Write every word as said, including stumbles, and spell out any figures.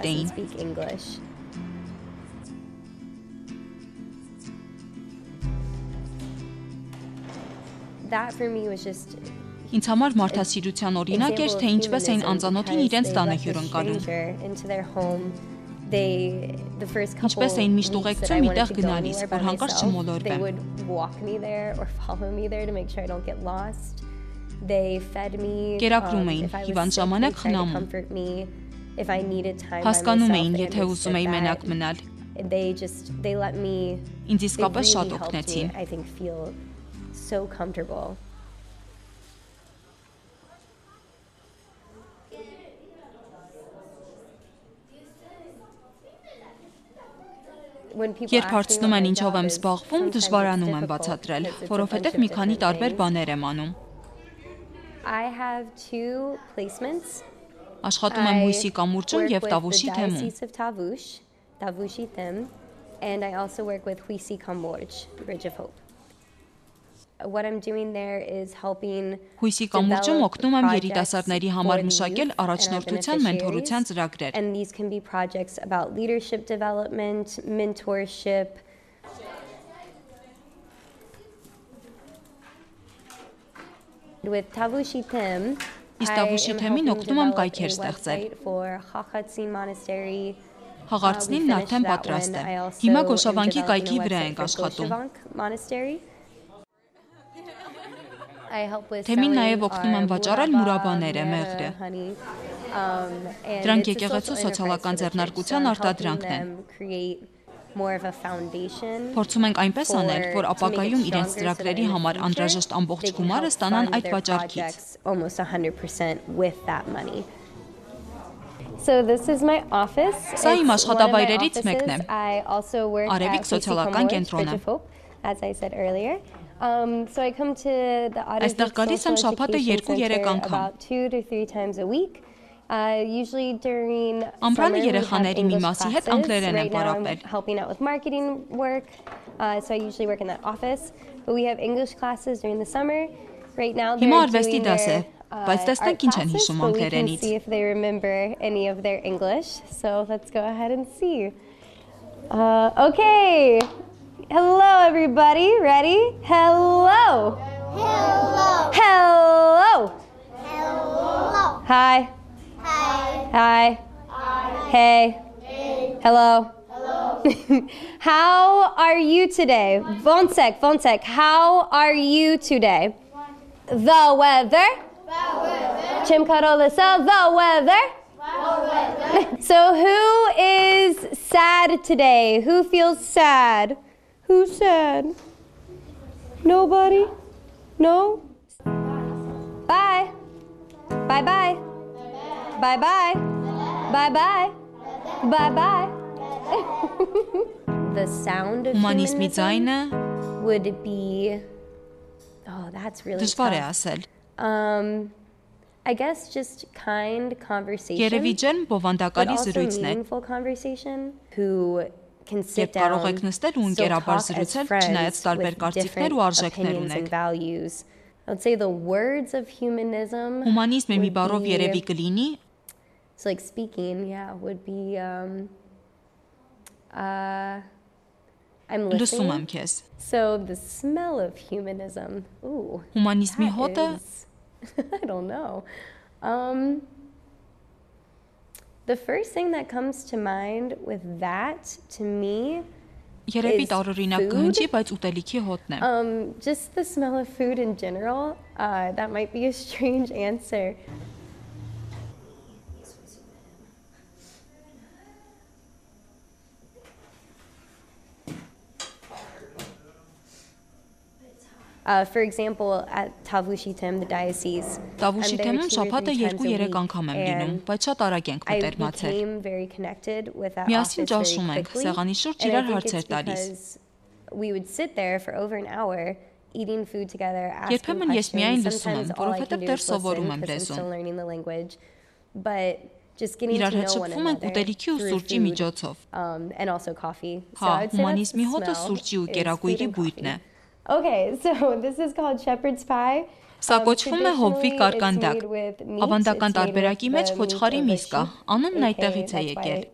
չգիտեին։ That for me was just Ինձ համար մարդասիրության օրինակ էր, թե ինչպես էին անծանոթին իրենց տանը հյուրընկալում։ Ինչպես էին միշտ ուղեկցում մի տեղ գնալիս, որ հանկարծ չմոլորվեմ։ Կերակրում էին, հիվանդ ժամանակ խնամում։ Հասկանում էին, եթե ուզում էի մենակ մնալ։ Ինձ իսկապես շատ օգնեցին։ So comfortable. Երբ հարցնում են ինչով եմ զբաղվում, դժվարանում եմ բացատրել, որովհետև մի քանի տարբեր բաներ եմ անում։ Աշխատում եմ հույսի կամուրջում և Տավուշի թեմում։ And I also work with Huisi Kamorj, Bridge of Hope. What I'm doing there is helping Հույսի կամուրջում օգնում եմ երիտասարդների համար մշակել առաջնորդության մենթորության ծրագրեր։ And these can be projects about leadership development, mentorship. With Tavushi Them, Իսկ Տավուշի թեմին օգնում եմ կայքեր ստեղծել։ Հաղարծնինն արդեն պատրաստ է։ Հիմա Գոշավանքի կայքի վրա ենք աշխատում։ Թեմին նաև օգնում եմ վաճառել մուրաբաները, մեղրը։ Դրանք եկեղեցու սոցիալական ձեռնարկության արտադրանքն են։ Փորձում ենք այնպես անել, որ ապագայում իրենց ծրագրերի համար անհրաժեշտ ամբողջ գումարը ստանան այդ վաճառքից։ So this is my office. Սա իմ աշխատավայրերից մեկն է։ Արևիկ սոցիալական կենտրոնը։ As I said earlier. Um, so I come to the Այստեղ գալիս եմ շաբաթը երկու-երեք անգամ։ about two to three times a week. Uh, usually during Ամռանը երեխաների մի մասի հետ անգլերեն եմ պարապել։ Helping out with marketing work. Uh, so I usually work in that office. But we have English classes during the summer. Right now they're Հիմա արվեստի doing դաս է, their բայց տեսնենք ինչ են հիշում so we can անգլերենից։ see if they remember any of their English. So let's go ahead and see. Uh, okay. Hello, everybody. Ready? Hello. Hello. Hello. Hello. Hi. Hi. Hi. Hi. Hey. Hey. Hello. Hello. How are you today? Vonsek, Vonsek, how are you today? The weather. The weather. Chimkarolisa, the weather. The weather. So who is sad today? Who feels sad? Who's sad? Nobody? No? Bye. Bye-bye. Bye-bye. Bye-bye. Bye-bye. The sound of Հումանիզմի ձայնը would be oh, that's really դժվար է tough. ասել։ Um, I guess just kind conversation. Երևի ջերմ but բովանդակալի also զրույցն է։ meaningful conversation who can sit Երբ կարող down, եք նստել ու still ընկերաբար talk as զրուցել, friends չնայած տարբեր with կարծիքներ different ու արժեքներ opinions and ունեք։ values. I would say the words of humanism Հումանիզմը մի would բառով be- երևի կլինի, So like speaking, yeah, would be um, uh, I'm լսում եմ listening. քեզ։ So the smell of humanism. Ooh. Հումանիզմի that հոտը is- I don't know. Um, the first thing that comes to mind with that, to me, երևի is տարօրինակ food. կհնչի, բայց ուտելիքի հոտն է։ um, just the smell of food in general. Uh, that might be a strange answer. Uh, for example, at Tavushitem, the diocese, Տավուշի I'm there թեմում two or շաբաթը three times a երկու-երեք week, անգամ եմ լինում, and բայց շատ արագ ենք I մտերմացել։ became very connected with that Միասին office very ճաշում ենք, quickly. սեղանի շուրջ And I իրար think հարցեր it's տալիս։ because we would sit there for over an hour eating food together, asking Երբեմն ես միայն questions. լսում եմ, Sometimes all I որովհետև can do դեռ is սովորում listen եմ because I'm լեզուն։ still learning the language. But just getting Իրար to հետ know one շփվում ենք another ուտելիքի ու through սուրճի food, միջոցով։ um, and also coffee. So Հա, I'd say that's the հումանիզմի հոտը smell սուրճի ու is կերակույրի food and բույրն է։ coffee. Okay, so this is called shepherd's pie. Սա Um, կոչվում է հովվի traditionally, it's կարկանդակ։ made with meat. Ավանդական It's made with տարբերակի մեջ the meat խոչխարի of a միս կա, sheep. անունն Okay, այդտեղից է that's why եկել։